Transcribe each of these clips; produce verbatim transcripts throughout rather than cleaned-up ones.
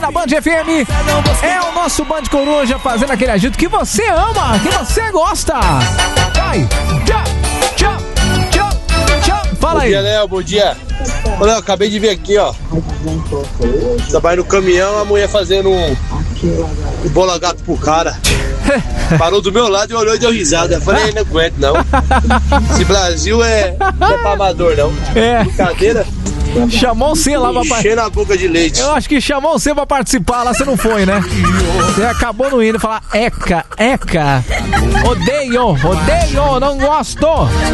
Na Band F M é o nosso Band Coruja fazendo aquele agito que você ama, que você gosta. Vai, tchau, tchau, tchau, tchau. Fala aí. Bom dia, Léo, bom dia. Ô, Léo, acabei de ver aqui, ó. Trabalho no caminhão, a mulher fazendo um, um bola gato pro cara. Parou do meu lado e olhou e deu risada. Eu falei, não aguento, não. Esse Brasil é, não é pra amador, não. É. Brincadeira. Chamou você lá pra participar. Enchendo a boca de leite. Eu acho que chamou você pra participar lá, você não foi, né? Você acabou não indo falar eca, eca. Odeio, odeio, não gosto.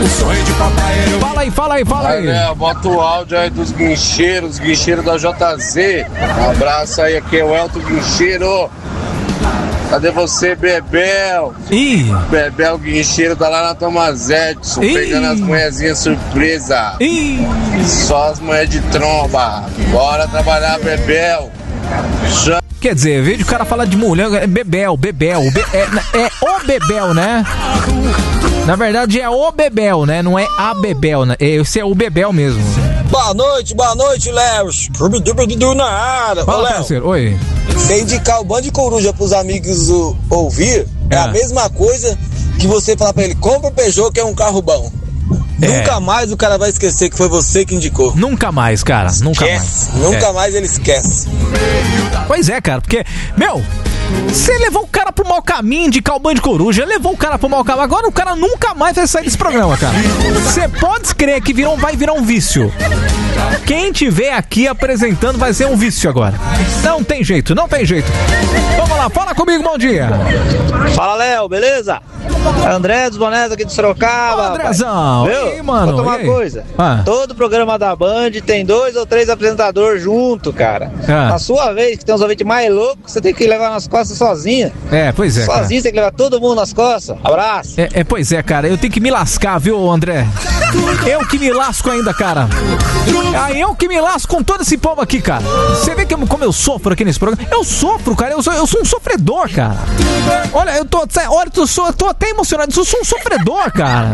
Fala aí, fala aí, fala aí. É, bota o áudio aí dos guincheiros, guincheiros da J Z. Um abraço aí, aqui é o Elton Guincheiro. Cadê você, Bebel? Ih. Bebel Guincheiro tá lá na Thomas Edison, Ih. pegando as mulherzinhas surpresa. Ih. Só as mulheres de tromba. Bora trabalhar, Bebel. Já... Quer dizer, vejo o cara falar de mulher, é Bebel, Bebel, be, é, é o Bebel, né? Na verdade é o Bebel, né? Não é a Bebel, né? Esse é o Bebel mesmo. Boa noite, boa noite, Léo. Na área. Fala, Ô, Léo, parceiro, oi. você indicar o Band Coruja pros amigos uh, ouvir é. é a mesma coisa que você falar pra ele, compra o Peugeot que é um carro bom. É. Nunca mais o cara vai esquecer que foi você que indicou. Nunca mais, cara, esquece. Nunca mais. Nunca é. mais ele esquece. Pois é, cara, porque, meu, você levou o cara pro mau caminho de Band Coruja, levou o cara pro mau caminho, agora o cara nunca mais vai sair desse programa, cara. Você pode crer que virou, vai virar um vício. Quem tiver aqui apresentando vai ser um vício agora. Não tem jeito, não tem jeito. Vamos lá, fala comigo, bom dia. Fala, Léo, beleza? André dos Bonés aqui de Sorocaba. Andrezão, viu? E aí, mano? Vou tomar uma coisa. Ah. Todo programa da Band tem dois ou três apresentadores junto, cara. Ah. Na sua vez, que tem uns ouvintes mais loucos, você tem que levar nas costas sozinho. É, pois é, Sozinho, cara. Você tem que levar todo mundo nas costas. Abraço. É, é, pois é, cara, eu tenho que me lascar, viu, André? Eu que me lasco ainda, cara. Aí eu que me lasco com todo esse povo aqui, cara. Você vê que eu, como eu sofro aqui nesse programa? Eu sofro, cara. Eu sou, eu sou um sofredor, cara. Olha, eu tô, olha, eu sou, eu tô até emocionado. Eu sou um sofredor, cara.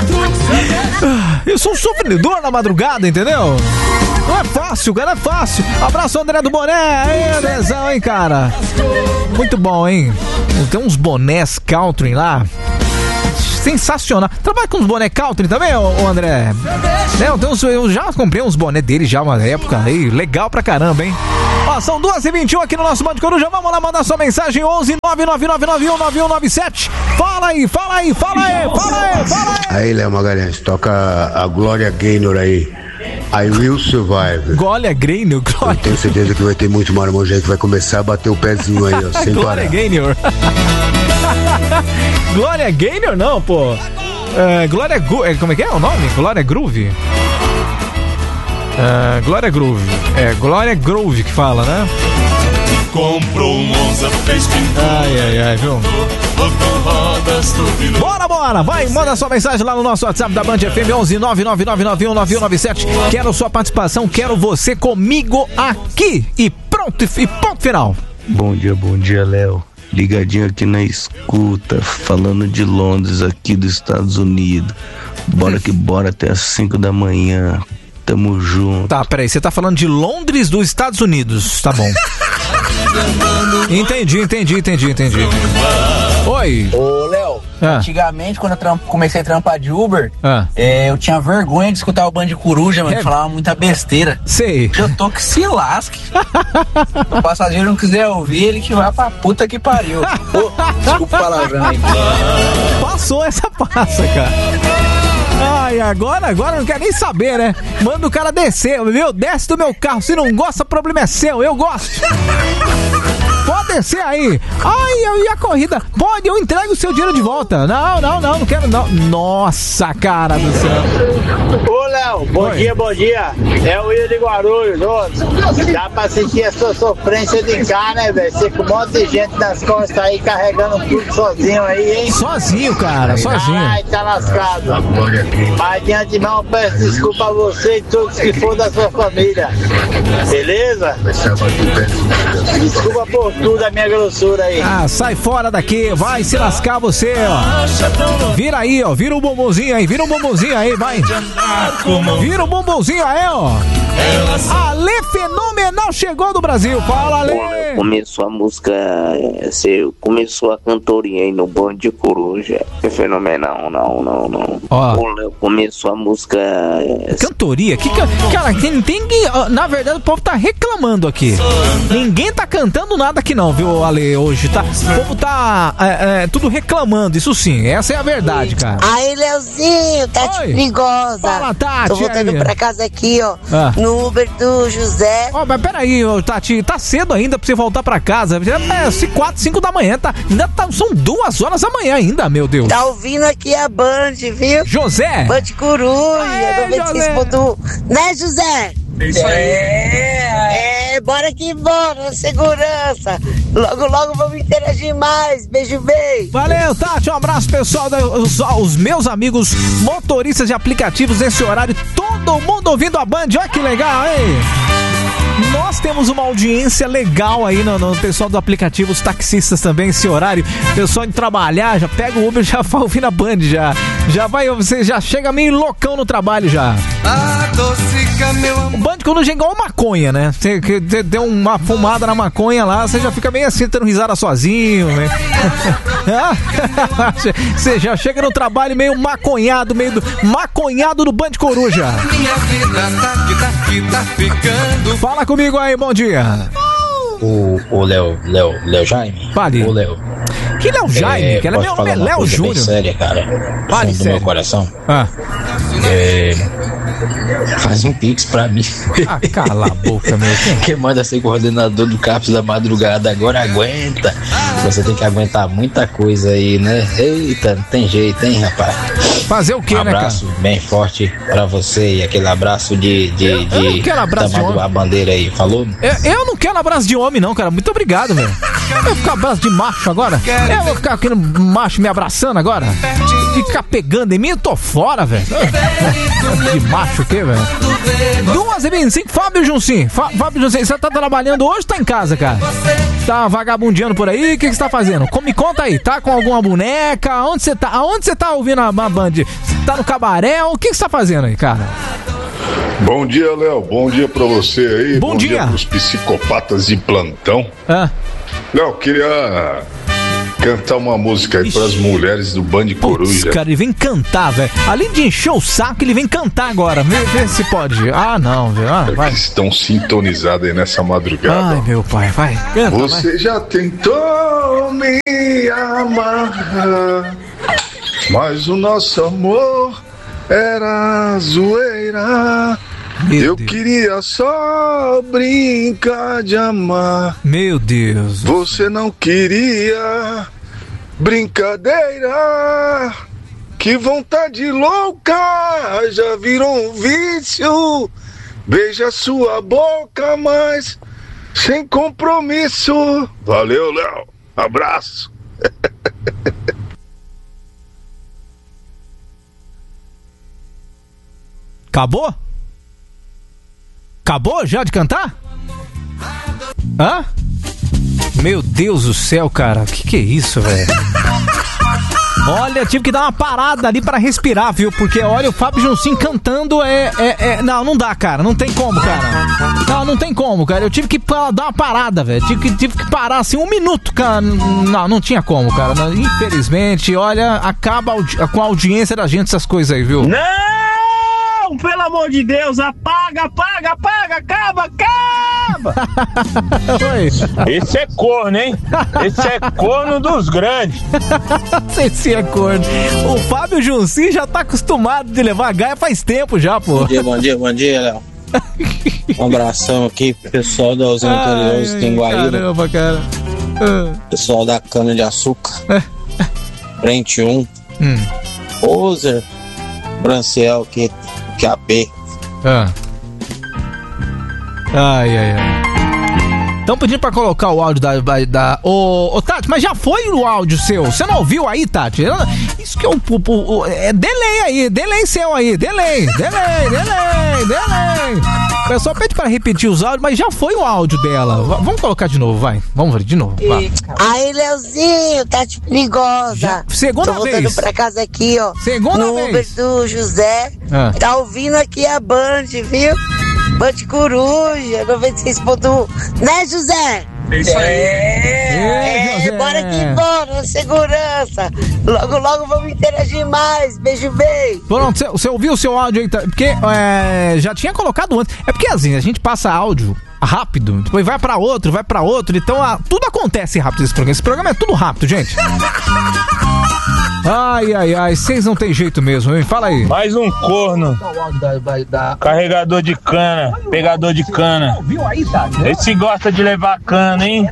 Eu sou um sofredor na madrugada, entendeu? Não é fácil, cara, é fácil. Abraço, André do Boné. Aí, Andrezão, hein, cara. Muito bom, hein? Tem uns bonés country lá. Sensacional. Trabalha com os boné country também, ô, ô André? Não, tem uns, eu já comprei uns boné dele já uma época aí. Legal pra caramba, hein? Ó, são duas e vinte e um aqui no nosso Band Coruja. Vamos lá mandar sua mensagem. onze nove nove nove nove um nove um nove sete. Fala aí, fala aí, fala aí, fala aí, fala aí. Aí, Léo Magalhães, toca a Glória Gaynor aí. I Will Survive. Glória Gaynor, Glória. Eu tenho certeza que vai ter muito marmojé que vai começar a bater o pezinho aí, ó, sem Glória parar. Gaynor. Glória Gaynor não, pô. É, Glória Groove. Como é que é o nome? Glória Groove? É, Glória Groove. É, Glória Groove que fala, né? Comprou um Monza, fez pintura. Ai, ai, ai, viu? Bora, bora! Vai, manda sua mensagem lá no nosso WhatsApp da Band F M onze nove nove nove nove um nove um nove sete. Quero sua participação, quero você comigo aqui. E pronto, e ponto final. Bom dia, bom dia, Léo. Ligadinho aqui na escuta, falando de Londres, aqui dos Estados Unidos. Bora que bora até as cinco da manhã. Tamo junto. Tá, peraí, você tá falando de Londres dos Estados Unidos, tá bom. Entendi, entendi, entendi, entendi. Oi. Ô, Léo, ah. antigamente, quando eu tramp, comecei a trampar de Uber, ah. é, eu tinha vergonha de escutar o Band Coruja, mano, é. falava muita besteira. Sei. Eu tô que se lasque. O passageiro não quiser ouvir, ele que vai pra puta que pariu. Ô, desculpa o palavrão aí. Passou essa passa, cara. Ai, agora, agora não quero nem saber, né? Manda o cara descer, viu? Desce do meu carro. Se não gosta, o problema é seu. Eu gosto. Pode descer aí. Ai, e a corrida? Pode, eu entrego o seu dinheiro de volta. Não, não, não, não quero não. Nossa, cara do céu. Ô, Léo, bom Oi. dia, bom dia. É o Will de Guarulhos, ô. Dá pra sentir a sua sofrência de cá, né, velho? Você com um monte de gente nas costas aí, carregando tudo sozinho aí, hein? Sozinho, cara, sozinho. Ai, tá lascado. Mas de antemão, peço desculpa a você e todos que for da sua família. Beleza? Desculpa por tudo a minha grossura aí. Ah, sai fora daqui, vai se lascar você, ó. Vira aí, ó, vira um bombonzinho aí, vira um bombonzinho aí, vai. Vira um bombonzinho aí, ó. Ale Fenomenal chegou do Brasil, fala, Ale. Começou a música, você começou a cantoria aí no Band de Coruja. É fenomenal, não, não, não. Ó. O Léo começou a música. Cantoria? Que, cara, tem, tem que. Na verdade, o povo tá reclamando aqui. Ninguém tá cantando nada aqui, não, viu, Ale, hoje, tá? O povo tá é, é, tudo reclamando, isso sim, essa é a verdade, cara. Aí, Leozinho, Tati Oi. Perigosa. Fala, Tati. Tô voltando aí. pra casa aqui, ó, Ah. no Uber do José. Ó, oh, mas peraí, ô, Tati, tá cedo ainda pra você voltar pra casa. É quatro, cinco da manhã, tá? Ainda tá, são duas horas da manhã ainda, meu Deus. Tá ouvindo aqui a Band, viu? José. Band Coruja, Aê, noventa e seis ponto um. Né, José? É isso aí. É, bora que bora, segurança. Logo, logo vamos interagir mais. Beijo, beijo. Valeu, Tati, um abraço, pessoal, da- os, os meus amigos motoristas de aplicativos nesse horário, todo mundo ouvindo a Band, olha que legal, hein? Nós temos uma audiência legal aí no, no pessoal do aplicativo, os taxistas também, esse horário. Pessoal de trabalhar, já pega o Uber, já vai ouvir na Band, já. Já vai, você já chega meio loucão no trabalho já. O Band quando chega igual maconha, né? Você você deu uma fumada na maconha lá, você já fica meio assim, tendo risada sozinho, né? Você já chega no trabalho meio maconhado, meio do, maconhado do Band Coruja. Fala comigo aí, bom dia. O, o Léo, Léo, Léo Jaime? Fale. O Léo. Que Léo Jaime? É, que era posso meu falar nome é uma Léo coisa bem Júnior. séria, cara. Fale do sério. meu coração. Ah. É, faz um pix pra mim. Ah, cala a boca, meu. Quem manda ser coordenador do CAPS da madrugada agora aguenta. Você tem que aguentar muita coisa aí, né? Eita, não tem jeito, hein, rapaz? Fazer o quê, um né, cara? abraço bem forte pra você e aquele abraço de, de, de eu não quero abraço de da homem. a bandeira aí, falou? Eu, eu não quero abraço de homem, não, cara. Muito obrigado, velho. Eu vou ficar abraço de macho agora? Eu vou ficar aquele macho me abraçando agora? Ficar pegando em mim? Eu tô fora, velho. De macho o quê, velho? duas e vinte e cinco, Fábio Junsim. Fá- Fábio Junsim, você tá trabalhando hoje ou tá em casa, cara? Tá vagabundeando por aí? O que você tá fazendo? Me conta aí, tá com alguma boneca? Aonde você tá? Aonde você tá ouvindo a, a Band? Você tá no cabaré? O que você tá fazendo aí, cara? Bom dia, Léo. Bom dia pra você aí. Bom dia. pros psicopatas de plantão. Ah. Léo, queria cantar uma música aí pras mulheres do Band Coruja. Cara, ele vem cantar, velho. Além de encher o saco, ele vem cantar agora. Vê, vê se pode. Ah, não, velho. Ah, vai. Que estão sintonizadas aí nessa madrugada. Ai, meu pai, vai. Canta, Você vai. já tentou me amarrar, mas o nosso amor era zoeira. Meu Eu Deus. queria só brincar de amar. Meu Deus. Você não queria brincadeira. Que vontade louca, já virou um vício. Beija sua boca, mas sem compromisso. Valeu, Léo. Abraço. Acabou? Acabou já de cantar? Hã? Meu Deus do céu, cara. Que que é isso, velho? Olha, tive que dar uma parada ali pra respirar, viu? Porque, olha, o Fábio Junsim cantando é, é, é... Não, não dá, cara. Não tem como, cara. Não, não tem como, cara. Eu tive que pa- dar uma parada, velho. Tive que, tive que parar, assim, um minuto, cara. Não, não tinha como, cara. Não, infelizmente, olha, acaba audi- com a audiência da gente essas coisas aí, viu? Não, pelo amor de Deus, apaga, apaga, apaga, acaba, acaba. Esse é corno, hein? Esse é corno dos grandes. Esse é corno. O Fábio Junsim já tá acostumado de levar gaia faz tempo já, pô. Bom dia, bom dia, bom dia, Léo. Um abração aqui pro pessoal da usina Vitorioso, tem Guaíra. Caramba, cara. Pessoal da cana de açúcar. Frente um. Hum. Poser. Branciel, que, que A B. Ah. Ai, ai, ai. Estão pedindo pra colocar o áudio da... da, da... Ô, ô, Tati, mas já foi o áudio seu. Você não ouviu aí, Tati? isso que eu... o, o, é delay aí, delay seu aí, delay, delay, delay, delay. O pessoal pede pra repetir os áudios, mas já foi o áudio dela. V- vamos colocar de novo, vai. Vamos ver de novo, vai. Aí, Leozinho, Tati perigosa. Já, segunda Tô voltando vez. pra casa aqui, ó. Segunda no vez. Uber do José. Ah. Tá ouvindo aqui a Band, viu? Band Coruja, noventa e seis ponto um. Né, José? É isso aí. É, José. bora que bora, segurança. Logo, logo vamos interagir mais. Beijo, beijo. Pronto, você, você ouviu o seu áudio aí? Tá? Porque é, já tinha colocado antes. É porque assim, a gente passa áudio rápido, depois vai pra outro, vai pra outro. Então a, tudo acontece rápido nesse programa. Esse programa é tudo rápido, gente. Ai, ai, ai, vocês não tem jeito mesmo, hein? Fala aí. Mais um corno. Carregador de cana, pegador de cana. Esse gosta de levar cana, hein?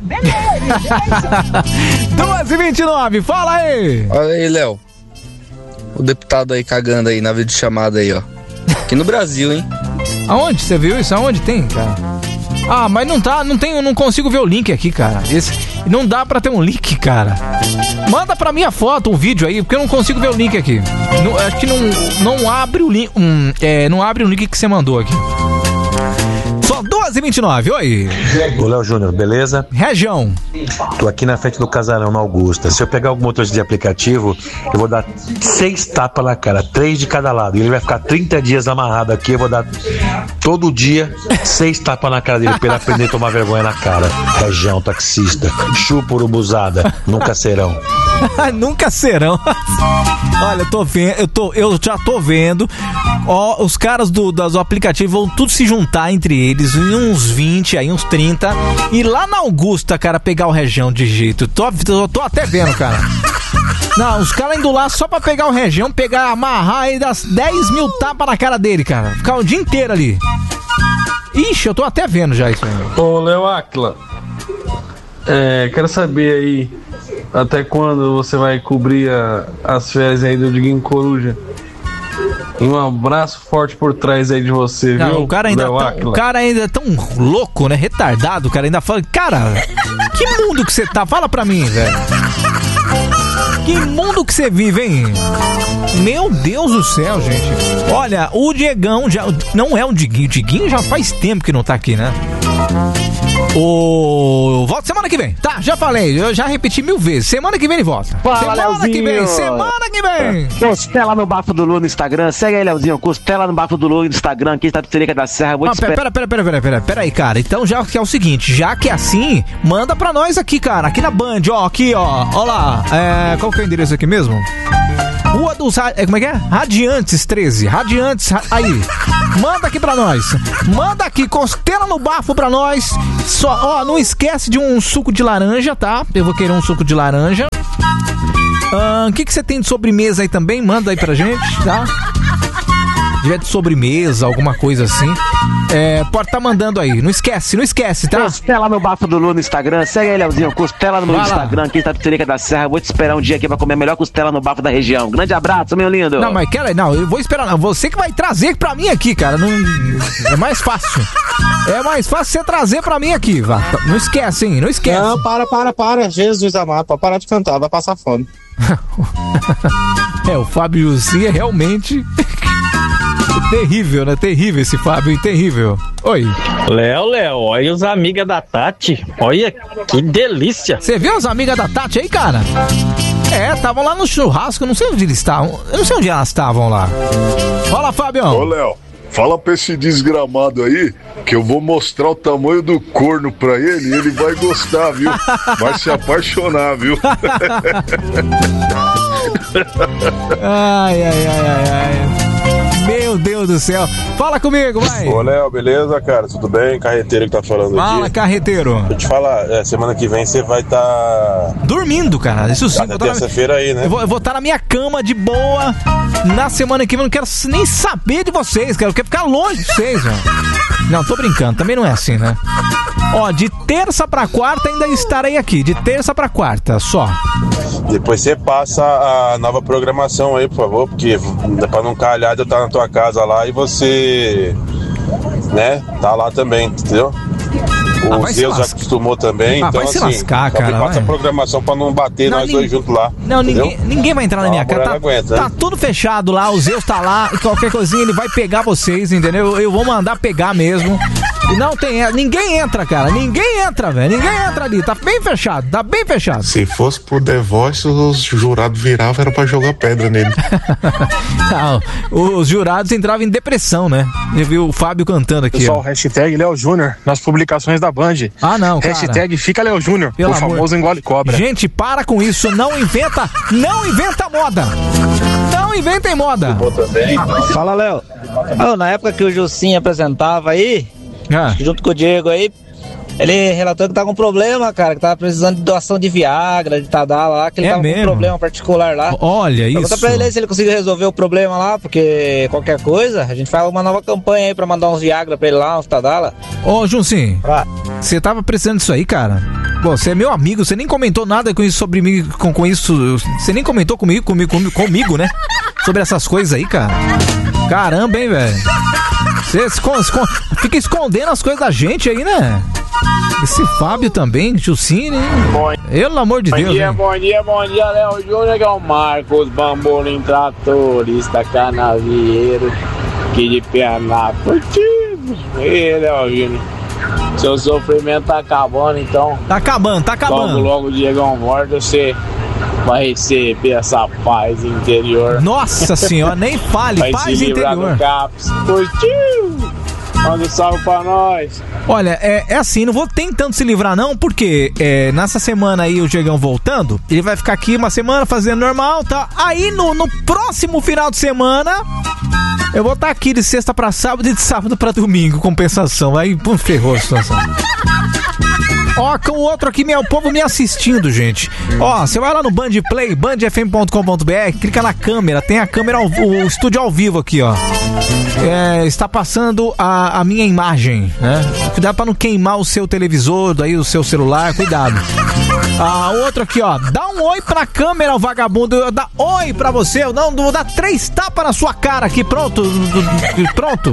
duas e vinte e nove, fala aí. Olha aí, Léo. O deputado aí cagando aí na videochamada aí, ó. Aqui no Brasil, hein? Aonde? Você viu isso? Aonde tem, cara? Ah, mas não tá, não tem, eu não consigo ver o link aqui, cara. Esse, não dá pra ter um link, cara. Manda pra mim a foto, um vídeo aí, porque eu não consigo ver o link aqui. Não, acho que não, não abre o link, um, é, não abre o link que você mandou aqui. Só duas e vinte e nove, oi. Ô Léo Júnior, beleza? Região. Tô aqui na frente do casarão na Augusta. Se eu pegar algum motorista de aplicativo, eu vou dar seis tapas na cara, três de cada lado. E ele vai ficar trinta dias amarrado aqui, eu vou dar todo dia seis tapas na cara dele pra ele aprender a tomar vergonha na cara. Região, taxista, chupa urubuzada, nunca serão. Nunca serão. Olha, eu tô vendo, eu, tô, eu já tô vendo. Ó, os caras do, do aplicativo vão tudo se juntar entre eles, em uns vinte, aí uns trinta. E lá na Augusta, cara, pegar o Região de jeito. Tô, tô, tô até vendo, cara. Não, os caras indo lá só pra pegar o Região, pegar, amarrar e dar dez mil tapas na cara dele, cara. Ficar o dia inteiro ali. Ixi, eu tô até vendo já isso aí. Ô, Léo Áquila, é, quero saber aí até quando você vai cobrir a, as férias aí do Diguinho Coruja. E um abraço forte por trás aí de você, Não, viu? O cara, ainda tão, o cara ainda é tão louco, né? Retardado, o cara ainda fala. Cara, que mundo que você tá? Fala pra mim, velho. Que mundo que você vive, hein? Meu Deus do céu, gente. Olha, o Diegão já. Não é o Diguinho. O Diguinho já faz tempo que não tá aqui, né? O... Volta semana que vem. Tá, já falei, eu já repeti mil vezes. Semana que vem ele volta. Fala, semana Leozinho. que vem, semana que vem. Costela no Bafo do Lu no Instagram. Segue aí, Leozinho. Costela no Bafo do Lu no Instagram. Aqui está a Pizzeria da Serra. Vou Ah, te pera, esperar. pera, pera, pera, pera, pera aí, cara. Então já que é o seguinte, já que é assim, manda pra nós aqui, cara. Aqui na Band, ó, aqui, ó. Ó lá. É, qual que é o endereço aqui mesmo? Rua dos... Ra- é, como é que é? Radiantes treze. Radiantes... Ra- Aí. Manda aqui pra nós. Manda aqui, costela no bafo pra nós. Só, ó, não esquece de um suco de laranja, tá? Eu vou querer um suco de laranja. O que que você tem de sobremesa aí também? Manda aí pra gente, tá? Se tiver de sobremesa, alguma coisa assim, é, pode tá mandando aí. Não esquece, não esquece, tá? Costela no Bafo do Lu no Instagram. Segue aí, Leozinho. Costela no meu Vai lá. Instagram. Aqui está a Pizzeria da Serra. Vou te esperar um dia aqui pra comer a melhor costela no bafo da região. Grande abraço, meu lindo. Não, mas quero, não, eu vou esperar, não. Você que vai trazer pra mim aqui, cara. Não, é mais fácil. É mais fácil você trazer pra mim aqui, vá. Não esquece, hein? Não esquece. Não, para, para, para. Jesus amado, pode parar de cantar, vai passar fome. É, o Fábio Jussi é realmente terrível, né? Terrível esse Fábio, hein? Terrível. Oi. Léo, Léo, olha os amigas da Tati. Olha que delícia. Você viu as amigas da Tati aí, cara? É, estavam lá no churrasco, eu não sei onde eles estavam. Eu não sei onde elas estavam lá. Fala, Fabião. Ô, Léo, fala pra esse desgramado aí que eu vou mostrar o tamanho do corno pra ele e ele vai gostar, viu? Vai se apaixonar, viu? Ai, ai, ai, ai, ai. Meu Deus do céu. Fala comigo, vai. Ô, Léo, beleza, cara? Tudo bem? Carreteiro que tá falando Fala, aqui. carreteiro. Deixa eu te falar, é, semana que vem você vai estar... Tá... Dormindo, cara. Isso sim. Até terça-feira aí, né? Eu vou estar na minha cama de boa. Na semana que vem eu não quero nem saber de vocês, cara. Eu quero ficar longe de vocês, velho. Não, tô brincando. Também não é assim, né? Ó, de terça pra quarta ainda estarei aqui. De terça pra quarta, só. Depois você passa a nova programação aí, por favor, porque pra não calhar de eu estar na tua casa lá e você, né, tá lá também, entendeu? O vai se Zeus já lascar. acostumou também, Ah, então vai se assim, lascar, só cara, que passa vai. a programação pra não bater Não, nós ninguém- dois juntos lá. Não, ninguém, entendeu? ninguém vai entrar na Não, minha a casa. mulher Tá, não aguenta, tá né? tudo fechado lá, o Zeus tá lá, e qualquer coisinha ele vai pegar vocês, entendeu? Eu, eu vou mandar pegar mesmo. E não tem. Ninguém entra, cara. Ninguém entra, velho. Ninguém entra ali. Tá bem fechado, tá bem fechado. Se fosse por The Voice, os jurados viravam, era pra jogar pedra nele. Não, os jurados entravam em depressão, né? Eu vi o Fábio cantando aqui. Pessoal, ó. hashtag Léo Júnior nas publicações da Band. Ah, não, cara. Hashtag Fica Léo Júnior, Pelo o amor- famoso engole cobra. Gente, para com isso. Não inventa, não inventa moda. Não inventem moda. Fala, Léo. Ô, na época que o Jussim apresentava aí, Ah. junto com o Diego aí, ele relatou que tá com problema, cara, que tava precisando de doação de Viagra, de Tadala lá, que ele É tava mesmo? com um problema particular lá. Olha Pergunta isso. pra ele aí se ele conseguiu resolver o problema lá, porque qualquer coisa, a gente faz uma nova campanha aí pra mandar uns Viagra pra ele lá, uns Tadala. Ô, Junsim, você tava precisando disso aí, cara? Pô, você é meu amigo, você nem comentou nada com isso sobre mim, com, com isso. Você nem comentou comigo, comigo, comigo, comigo, né? Sobre essas coisas aí, cara. Caramba, hein, velho? Você esco- esco- fica escondendo as coisas da gente aí, né? Esse Fábio também, Jucine, hein? Pelo amor de Bom Deus, dia, hein? bom dia, bom dia, Léo Júnior, que é o Marcos Bambolim, tratorista, canavieiro, aqui de Pianápolis. Ei, Léo Júnior, seu sofrimento tá acabando, então. Tá acabando, tá acabando. Logo, logo o Diegão volta, você vai receber essa paz interior. Nossa senhora, nem fale, vai paz se livrar interior. do CAPS. Curtiu? Manda um salve pra nós. Olha, é, é assim, não vou tentando se livrar não, porque é, nessa semana aí o Diegão voltando, ele vai ficar aqui uma semana fazendo normal, tá? Aí no, no próximo final de semana, eu vou estar aqui de sexta pra sábado e de sábado pra domingo, compensação. Aí, pô, ferrou a situação. Ó, com o outro aqui, meu, o povo me assistindo, gente. Ó, você vai lá no Band Play, band f m ponto com ponto b r, clica na câmera, tem a câmera, ao, o estúdio ao vivo aqui, ó. É, está passando a, a minha imagem, né? Cuidado pra não queimar o seu televisor, daí o seu celular, cuidado. Ah, outro aqui, ó. Dá um oi pra câmera, o vagabundo. Dá oi pra você. Eu não vou dar três tapas na sua cara aqui. Pronto? Pronto.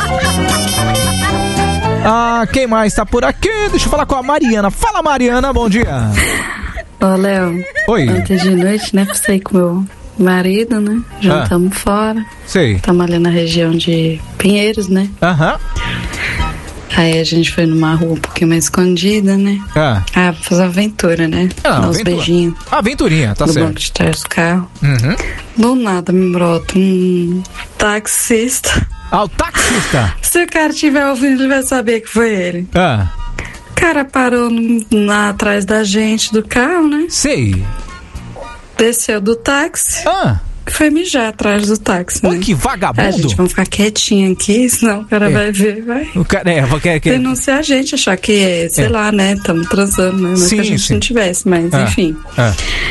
Ah, quem mais tá por aqui? Deixa eu falar com a Mariana. Fala, Mariana, bom dia. Ô, Léo. Oi. Ontem de noite, né? Passei com meu marido, né? Jantamos Ah. fora. Sei. Estamos ali na região de Pinheiros, né? Aham. Aí a gente foi numa rua um pouquinho mais escondida, né? Ah. Ah, fazer uma aventura, né? Ah, Dar uns aventura. beijinhos. Aventurinha, tá no certo. banco de trás do carro. Uhum. Do nada me brota um taxista. Ah, o taxista? Se o cara estiver ouvindo, ele vai saber que foi ele. Ah. O cara parou no- lá atrás da gente do carro, né? Sei. Desceu do táxi. Ah. Foi mijar atrás do táxi, né? Ô, que vagabundo. A gente vai ficar quietinho aqui, senão o cara É. vai ver, vai O cara, é, quer, quer... denunciar a gente, achar que é, sei É. lá, né? Estamos transando, né? Não Sim, que a gente sim. não tivesse, mas Ah. enfim. Ah.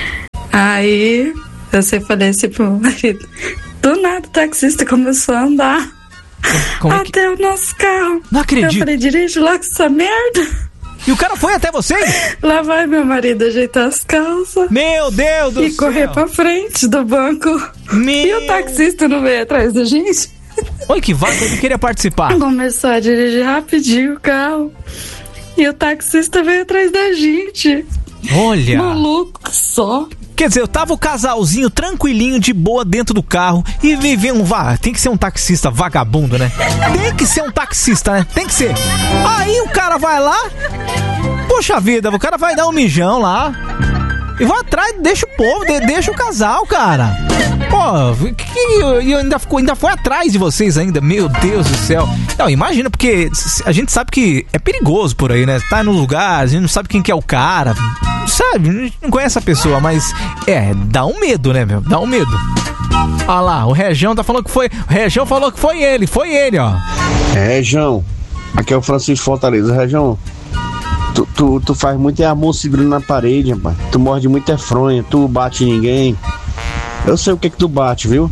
Aí eu sempre falei assim pro meu marido: do nada o taxista começou a andar Como é que- até o nosso carro. Não acredito. Eu falei: dirige logo essa merda. E o cara foi até vocês? Lá vai meu marido ajeitar as calças. Meu Deus do E céu. correr pra frente do banco. Meu... E o taxista não veio atrás da gente? Oi, que vaga, ele queria participar. Começou a dirigir rapidinho o carro. E o taxista veio atrás da gente. Olha. Maluco só. Quer dizer, eu tava o casalzinho tranquilinho, de boa, dentro do carro. E veio ver um... Vá, tem que ser um taxista vagabundo, né? Tem que ser um taxista, né? Tem que ser. Aí o cara vai lá... Poxa vida, o cara vai dar um mijão lá. E vai atrás, deixa o povo, de- deixa o casal, cara. Pô, que, e ainda, ficou, ainda foi atrás de vocês ainda. Meu Deus do céu. Não, imagina, porque a gente sabe que é perigoso por aí, né? Tá no lugar, a gente não sabe quem que é o cara. Sabe, a gente não conhece a pessoa, mas é, dá um medo, né, meu? Dá um medo. Olha lá, o Região tá falando que foi. O Região falou que foi ele, foi ele, ó. É, Região, aqui é o Francisco Fortaleza. Região, tu, tu, tu faz muito é amor segurando na parede, rapaz. Tu morde muito é fronha, tu bate em ninguém. Eu sei o que que tu bate, viu?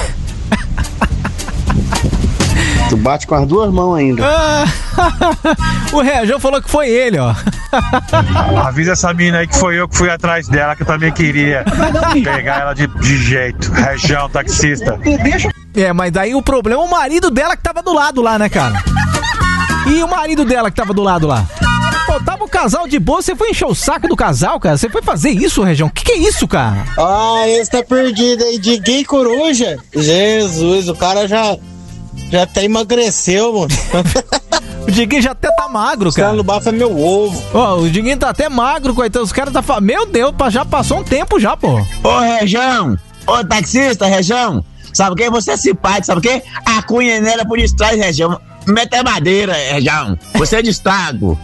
Tu bate com as duas mãos ainda. Ah, o Região falou que foi ele, ó. Avisa essa mina aí que foi eu que fui atrás dela, que eu também queria pegar ela de, de jeito. Região, taxista. É, mas daí o problema é o marido dela que tava do lado lá, né, cara? E o marido dela que tava do lado lá? casal de boa, você foi encher o saco do casal, cara? Você foi fazer isso, Região? Que que é isso, cara? Ah, esse tá perdido aí de gay coruja. Jesus, o cara já, já até emagreceu, mano. O Diguinho já até tá magro, cara. Os caras no bafo é meu ovo. Ó, o Diguinho tá até magro, coitado. Os caras tá falando, meu Deus, já passou um tempo já, pô. Ô, Região, ô, taxista, Região, sabe o que? Você é simpático, sabe o que? A cunha nela por detrás, Região. Mete a madeira, Região. Você é de estrago.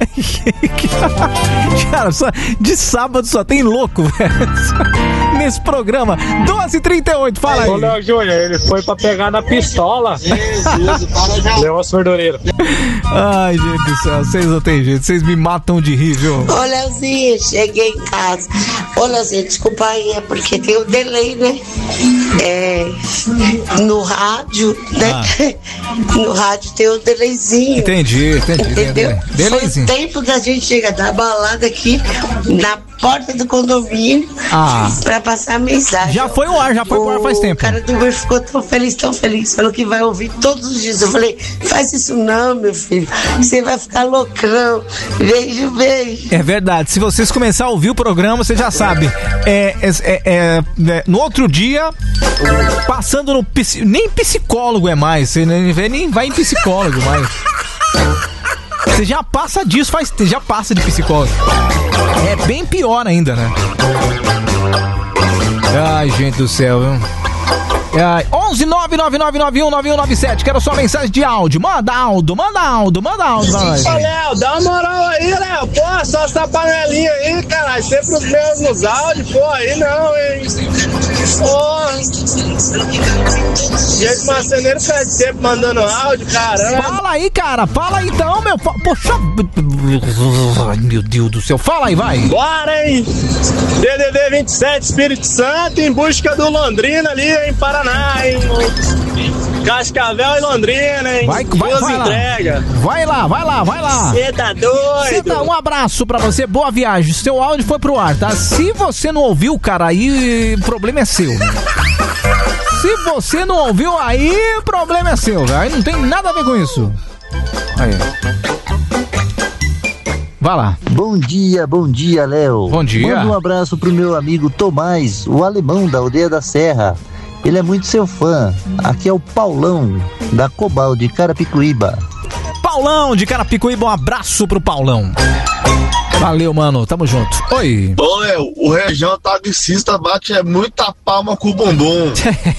Cara, só, de sábado só tem louco, velho. Nesse programa. doze e trinta e oito, fala aí. Ô, Léo Júnior, ele foi pra pegar na pistola. Jesus, o cara já... Levou as verdureiras. Ai, gente do céu, vocês não tem jeito. Vocês me matam de rir, viu? Ô, Leozinho, cheguei em casa. Ô, Leozinho, desculpa aí, é porque tem o delay, né? É, no rádio, né? Ah. No rádio tem o delayzinho. Entendi, entendi. Entendeu? Delayzinho. Foi o tempo da gente chegar da balada aqui na porta do condomínio ah. pra passar a mensagem. Já foi o ar, já foi o, o ar faz tempo. O cara do Uber ficou tão feliz, tão feliz. Falou que vai ouvir todos os dias. Eu falei, faz isso não, meu filho. Você vai ficar loucão. Beijo, beijo. É verdade. Se vocês começarem a ouvir o programa, você já sabe. É, é, é, é, no outro dia, passando no... Nem psicólogo é mais. Você nem, nem vai em psicólogo mais. Você já passa disso, faz, já passa de psicólogo. É bem pior ainda, né? Ai, gente do céu, viu? Ai, onze nove nove nove nove um nove um nove sete. Quero só mensagem de áudio. Manda áudio, manda áudio, manda áudio. Ô, Léo, dá uma moral aí, Léo. Pô, só essa panelinha aí, caralho. Sempre os mesmos áudios, pô, aí não, hein? Pô. Gente, marceneiro faz tempo mandando áudio, caramba. Fala aí, cara. Fala aí então, meu. Poxa. Ai, meu Deus do céu. Fala aí, vai. Bora, hein? D D D vinte e sete, Espírito Santo, em busca do Londrina ali, em Paraná, hein? Cascavel e Londrina, hein? Vai, vai, vai entrega. Lá. Vai lá, vai lá, vai lá. Você tá doido? Cê tá, um abraço pra você, boa viagem. Seu áudio foi pro ar, tá? Se você não ouviu, cara, aí o problema é seu. Se você não ouviu, aí o problema é seu, velho. Aí não tem nada a ver com isso. Aí. Vai lá. Bom dia, bom dia, Léo. Bom dia. Manda um abraço pro meu amigo Tomás, o alemão da Aldeia da Serra. Ele é muito seu fã. Aqui é o Paulão, da Cobal, de Carapicuíba. Paulão, de Carapicuíba, um abraço pro Paulão. Valeu, mano, tamo junto. Oi. Ô, Léo, o Região taxista bate é muita palma com o bumbum.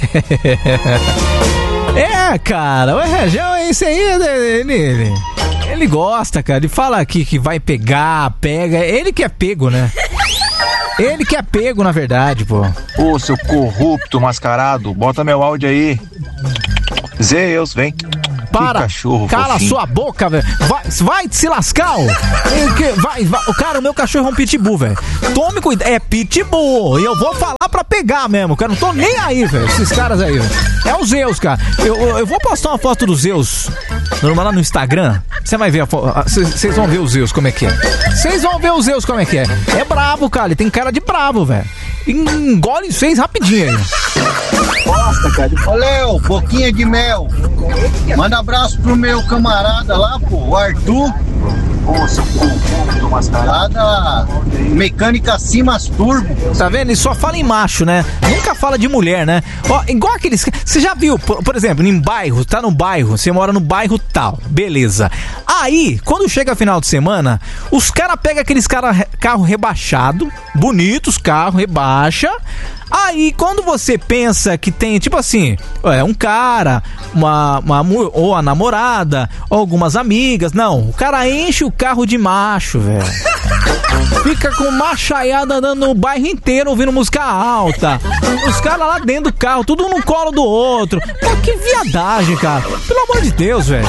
É, cara, o Região é isso aí, ele, ele, ele gosta, cara, ele fala aqui que vai pegar, pega, ele que é pego, né? Ele que é pego, na verdade, pô. Ô, seu corrupto mascarado, bota meu áudio aí. Zeus, vem. Para, que cachorro cala fofinho. sua boca, velho. Vai, vai se lascar, ó. Vai, vai. Cara, o meu cachorro é um pitbull, velho. Tome cuidado. É pitbull. E eu vou falar pra pegar mesmo, cara. Não tô nem aí, velho. Esses caras aí, velho. É o Zeus, cara. Eu, eu, eu vou postar uma foto do Zeus lá no Instagram. Você vai ver a foto. Vocês vão ver o Zeus como é que é. Vocês vão ver o Zeus como é que é. É bravo, cara. Ele tem cara de bravo, velho. Engole vocês rapidinho aí. Bosta, cara. Ô, Léo, boquinha de mel. Manda abraço pro meu camarada lá, pô, o Arthur. Ô, seu corrupto mascarada. Mecânica Simas Turbo. Tá vendo? Ele só fala em macho, né? Nunca fala de mulher, né? Ó, igual aqueles... Você já viu, por, por exemplo, em bairro, tá no bairro, você mora no bairro tal, beleza. Aí, quando chega final de semana, os caras pegam aqueles cara, carro rebaixado, bonitos, carro, rebaixa. Aí, quando você pensa que tem, tipo assim, é um cara, uma, uma, ou a namorada, ou algumas amigas, não, o cara enche o carro de macho, velho. Fica com machaiada andando no bairro inteiro, ouvindo música alta. Os caras lá dentro do carro, tudo no colo do outro. Pô, que viadagem, cara. Pelo amor de Deus, velho.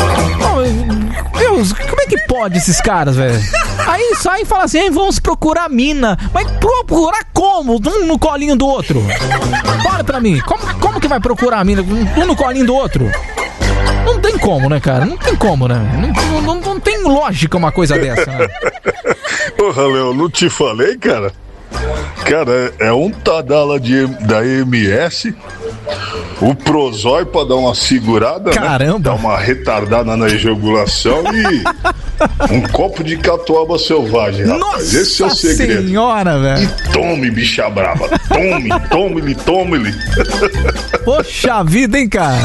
Deus, como é que pode esses caras, velho? Aí sai e fala assim, hey, vamos procurar mina. Mas procurar como? Um no colinho do outro. Fala pra mim, como, como que vai procurar a mina? Um no colinho do outro? Não tem como, né, cara? Não tem como, né? Não, não, não tem lógica uma coisa dessa, né? Porra, Léo, não te falei, cara? Cara, é um Tadala de, da E M S, o Prozói pra dar uma segurada, caramba, né? Dar uma retardada na ejaculação e um copo de catuaba selvagem, rapaz. Nossa, esse é o segredo. Senhora, velho. E tome, bicha brava. Tome, tome-lhe, tome-lhe. Poxa vida, hein, cara.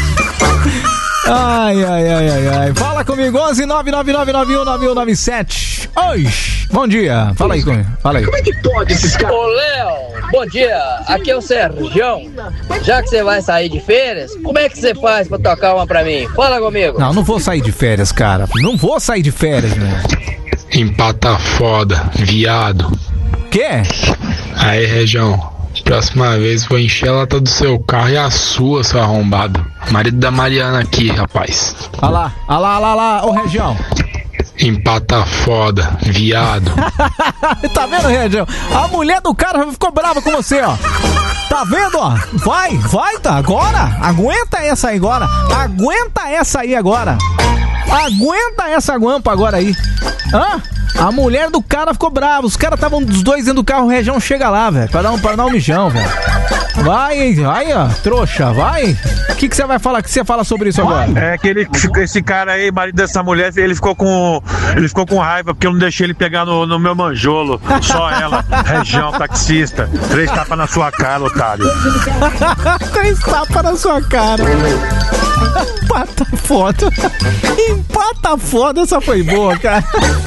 Ai, ai, ai, ai, ai. Fala comigo, onze nove nove nove nove um nove um nove sete. Oi, bom dia. Fala aí comigo, fala aí. Como é que pode esses caras? Ô, Léo, bom dia. Aqui é o Sergião. Já que você vai sair de férias, como é que você faz pra tocar uma pra mim? Fala comigo. Não, não vou sair de férias, cara. Não vou sair de férias, meu. Empata foda, viado. Quê? Aí, Região. Próxima vez vou encher a lata do seu carro e a sua, seu arrombado. Marido da Mariana aqui, rapaz. Olha lá, olha lá, olha lá, ô Região. Empata foda, viado. Tá vendo, Região? A mulher do cara ficou brava com você, ó. Tá vendo, ó? Vai, vai, tá, agora. Aguenta essa aí agora. Aguenta essa aí agora. Aguenta essa guampa agora aí. Hã? A mulher do cara ficou brava. Os caras estavam dos dois dentro do carro. O Região chega lá, velho. Pra dar um, pra dar um mijão, velho. Vai, vai, ó. Trouxa, vai. O que que você vai falar? O que você fala sobre isso agora? É que ele, esse cara aí, marido dessa mulher, ele ficou com ele ficou com raiva porque eu não deixei ele pegar no, no meu manjolo. Só ela, Região, taxista. Três tapas na sua cara, otário. Três tapas na sua cara. Empata foda. Empata foda, essa foi boa, cara.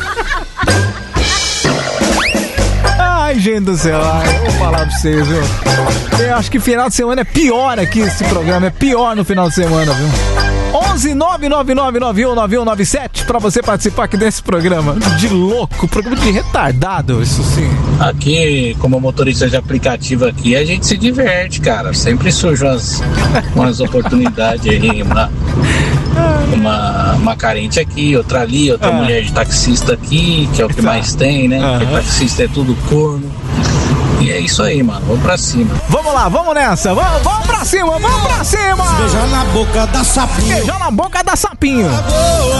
Ai, gente do céu, ai, vou falar pra vocês, viu? Eu acho que final de semana é pior aqui esse programa, é pior no final de semana, viu? onze nove nove nove nove um nove um nove sete pra você participar aqui desse programa de louco, programa de retardado, isso sim. Aqui, como motorista de aplicativo aqui, a gente se diverte, cara. Sempre surgem umas, umas oportunidades aí, uma, uma, uma carente aqui, outra ali, outra ah. mulher de taxista aqui, que é o que mais tem, né? Uhum. Porque taxista é tudo corno. E é isso aí, mano. Vamos pra cima. Vamos lá, vamos nessa. Vamos, vamos pra cima, vamos pra cima. Beijar na boca da sapinho. Beijar na boca da sapinho.